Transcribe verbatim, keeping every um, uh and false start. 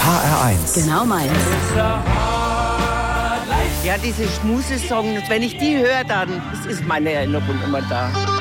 H R eins. Genau meins. Ja, diese Schmusesongs, wenn ich die höre, dann ist meine Erinnerung immer da.